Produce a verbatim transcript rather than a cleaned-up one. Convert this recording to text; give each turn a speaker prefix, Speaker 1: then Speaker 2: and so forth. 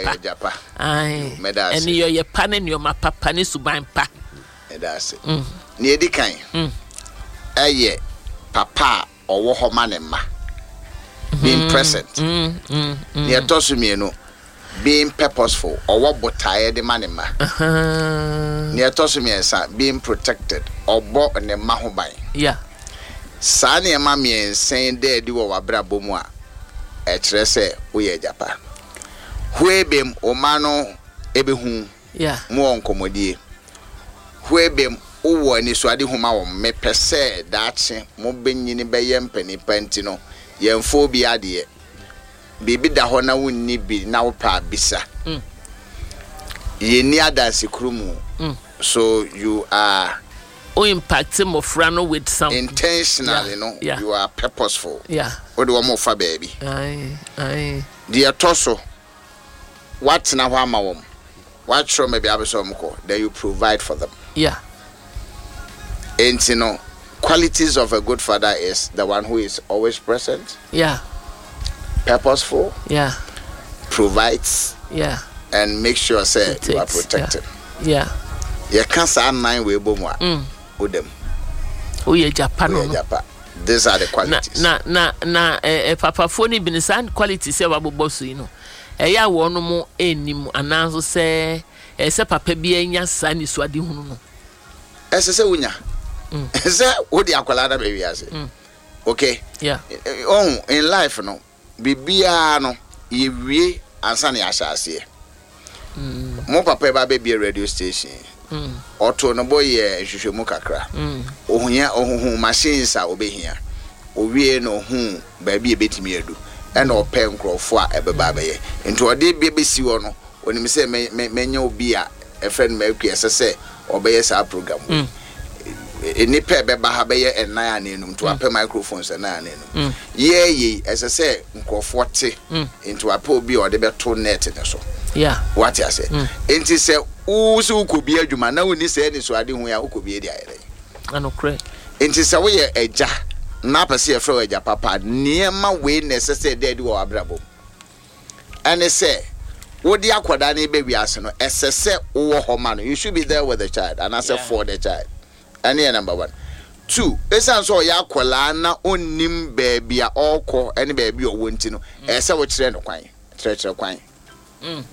Speaker 1: papa
Speaker 2: ai
Speaker 1: medase
Speaker 2: eni yo ye pa ne nyoma papa ne suban pa
Speaker 1: medase ne edi kan eye papa owo ho ma ne ma being present
Speaker 2: mm mm
Speaker 1: ne etosume no being purposeful owo botaye de ma ne ma ne etosume sa being protected obo ne ma ho ban
Speaker 2: yeah
Speaker 1: sa ne ma me ensen de di wo wabra bomu a e kire se wo ye japa huebem o mano ebehu
Speaker 2: yeah
Speaker 1: mu onkomodie huebem uwo ni so ade huma wo me pese daache mo benyini beye mpani panti no yemfo bi ade bibi da ho na wonni bi na wo pa bisa
Speaker 2: mm
Speaker 1: ye ni adanse krumu
Speaker 2: mm
Speaker 1: so you are
Speaker 2: o impact mo frano with something
Speaker 1: intentionally
Speaker 2: yeah.
Speaker 1: no
Speaker 2: yeah.
Speaker 1: you are purposeful
Speaker 2: yeah
Speaker 1: o de wo mo fa baby
Speaker 2: ai ai
Speaker 1: dia toso what na ho ama wo what show maybe abeso mko then you provide for them
Speaker 2: yeah
Speaker 1: and you know qualities of a good father is the one who is always present,
Speaker 2: yeah,
Speaker 1: purposeful,
Speaker 2: yeah,
Speaker 1: provides,
Speaker 2: yeah,
Speaker 1: and make sure say you are protected.
Speaker 2: Yeah,
Speaker 1: yeah. You can't say nine way bomwa with them.
Speaker 2: Oh yeah, Japan.
Speaker 1: Oh, yeah, Japan. These are the qualities.
Speaker 2: Na na na eh papa phone bin san qualities say wabo boss you know. Eh ya wo no mo enim ananso say eh say papa bi anya sani so ade hunu no.
Speaker 1: Eh say unya. Say odi akwala da be wiase. Okay.
Speaker 2: Yeah.
Speaker 1: Oh, in life no bibia no ye wie ansa na ya hyase. Mm. Mo papa ba be be radio station. Mm. Auto no boy ye hwehwemu kakra. Mm. Ohunya ohuhu machines a obehia. Owie no hu ba bi e betimi adu. E na ope nkrofo a ebeba beye. Nti ode bi besi wo no, onim se menya obi a e friend ma akua sese obeye sa program. Mm. Eni pe beba ha beye enna anenum to ape microphones na anenum. Ye ye esese nkrofo te. Nti ape obi ode beto net ne so.
Speaker 2: Yeah.
Speaker 1: What you say? Enti se usu kobi adwuma na woni se ni so ade hu ya ukobi edi ayere.
Speaker 2: Anokre.
Speaker 1: Enti se wo ye eja na pese ye fro eja papa niema we necessary dey wo abrabo. Ane se wo di akoda na be wiase no esese wo ho ma no you should be there with the child and as yeah. for the child. Ane number one. Two, esan so ya akola na onnim baby a okọ ene baby o wonti no ese wo kire no kwan. Kire kire kwan. Mm.